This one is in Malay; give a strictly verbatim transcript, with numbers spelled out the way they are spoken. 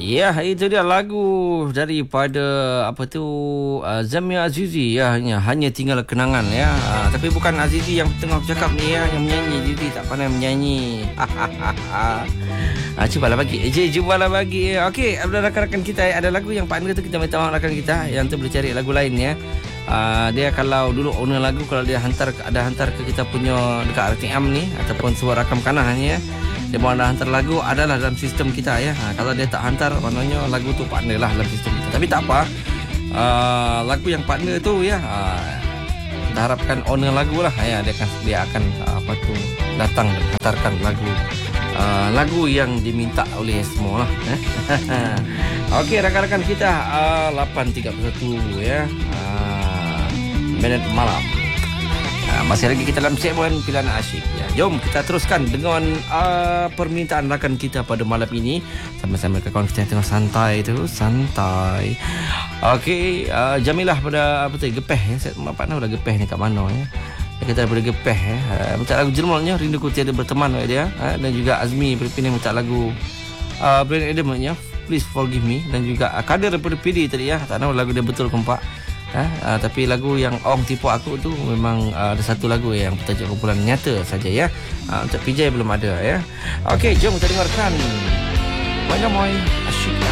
Ya, itu dia lagu daripada apa tu uh, Zamia Azizi ya, hanya, hanya tinggal kenangan ya. Uh, tapi bukan Azizi yang tengah bercakap ni ya, yang menyanyi. Azizi tak pandai menyanyi. Ah, cubalah bagi. Eh, cubalah bagi. Okey, rakan-rakan kita ada lagu yang partner tu kita minta maaf rakan kita yang tu boleh cari lagu lain ya. Uh, dia kalau dulu owner lagu kalau dia hantar ada hantar ke kita punya dekat R T M ni ataupun sebuah rakam kanah ni ya. Dia mau hantar lagu adalah dalam sistem kita ya. Ha, kalau dia tak hantar, maknanya lagu tu partner lah dalam sistem kita. Tapi tak apa. Uh, lagu yang partner tu ya, uh, kita harapkan owner lagu lah ya, dia akan dia akan uh, apa tu datang dan hantarkan lagu uh, lagu yang diminta oleh semua lah. Okey, rakan-rakan kita uh, lapan tiga puluh satu ya. Uh, minit malam. Uh, masih lagi kita dalam segmen Pilihan Asyik ya. Jom kita teruskan dengan uh, permintaan rakan kita pada malam ini. Sama-sama kawan kita yang tengah santai tu, santai. Okey, uh, Jamilah pada apa tu Gepeh ya. Saya tak tahu dah Gepeh ni kat mana ya. Dia kata daripada Gepeh ya. Uh, minta lagu Jermannya Rinduku Tiada Berteman dia uh, dan juga Azmi Perpini minta lagu uh, Brand Adam nya Please Forgive Me, dan juga uh, Kadir daripada P D tadi ya. Tak tahu lagu dia betul ke empat. Ha, uh, tapi lagu yang Ong Tipu Aku tu memang uh, ada satu lagu yang bertajuk kumpulan nyata saja ya. Uh, untuk P J belum ada ya. Okey, jom kita dengarkan Moy Moy Asyik.